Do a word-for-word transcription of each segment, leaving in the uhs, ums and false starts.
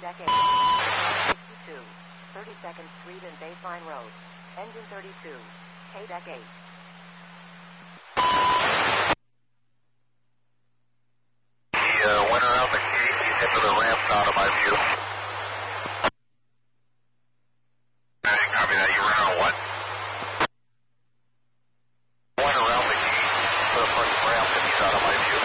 deck eight. sixty-two. thirty-second Street and Baseline Road. Engine thirty-two. K deck eight. He uh, went around the gate. He's into the ramp out of my view. I didn't copy that. You ran on what? Went around the gate to the front ramp and he's out of my view.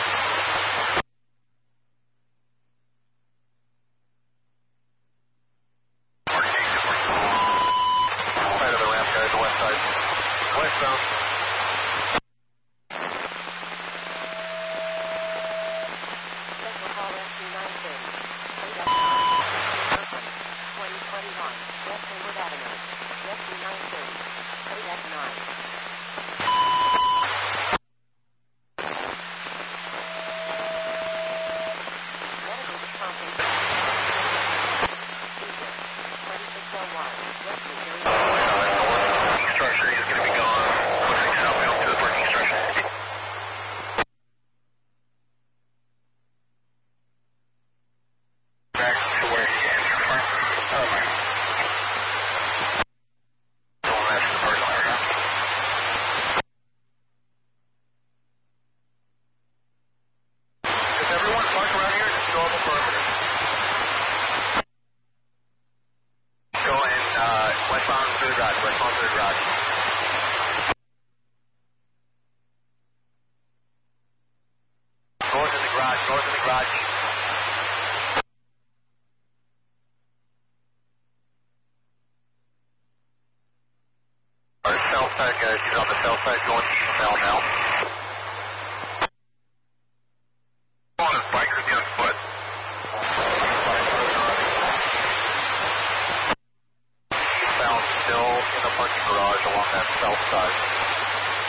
Side of the ramp, guys, the west side. Westbound. Central Hall S two nine thirty. K deck nine. twenty twenty-one. West Inwood Avenue. S two nine thirty. K deck nine. Medical response. twenty-six oh one. West Missouri. Parking structure, he's going to be gone. Pushing southbound to the parking structure. Back to where he entered from. Oh, my. Don't match the parking lot right now. Does everyone park around here? Just go on the perimeter. Go in uh, westbound to the garage, westbound to the garage. Doors in the garage, doors in the garage. Our south side, guys, he's on the south side going eastbound now. On his bike or the on foot? Eastbound still in the parking garage along that south side.